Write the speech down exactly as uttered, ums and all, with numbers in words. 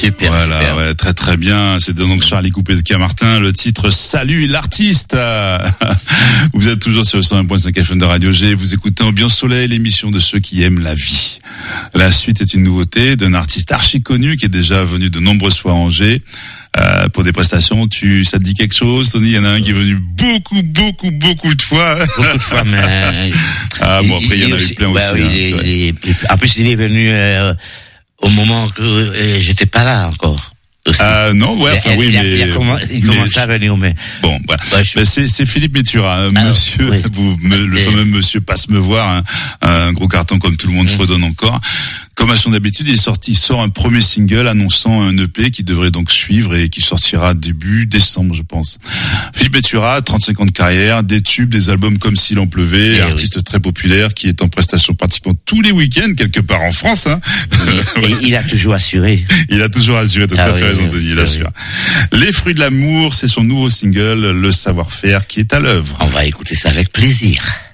Super, voilà, super. Ouais, très très bien. C'était donc Charlie Coupé de Camartin. Le titre Salut l'artiste. Vous êtes toujours sur le cent un point cinq F M de Radio G. Vous écoutez Ambiance Soleil, l'émission de ceux qui aiment la vie. La suite est une nouveauté d'un artiste archi connu qui est déjà venu de nombreuses fois à Angers. Euh, pour des prestations, tu, ça te dit quelque chose, Tony? Il y en a un qui est venu beaucoup, beaucoup, beaucoup de fois. Beaucoup de fois, mais... Ah bon, après, il, il y en a eu plein bah, aussi. Oui, hein, il est, il est, en plus, il est venu euh, au moment que euh, j'étais pas là encore. Aussi. Ah non, ouais, enfin il, oui, il, mais... Il, a commencé, il mais, commençait à venir, mais... Bon, voilà. Ouais, je... ben, c'est, c'est Philippe Métura, Alors, monsieur, oui. vous, me, le fameux monsieur passe me voir, hein, un gros carton comme tout le monde mmh. redonne encore. Comme à son habitude, il est sorti, il sort un premier single annonçant un E P qui devrait donc suivre et qui sortira début décembre, je pense. Philippe Métura, trente-cinq ans de carrière, des tubes, des albums comme s'il en pleuvait, et artiste oui. très populaire qui est en prestation pratiquement tous les week-ends quelque part en France. Hein. Et il a toujours assuré. Il a toujours assuré, t'as ah tout à oui, fait raison, oui, Tony, il oui. assure. Les fruits de l'amour, c'est son nouveau single, Le savoir-faire, qui est à l'œuvre. On va écouter ça avec plaisir.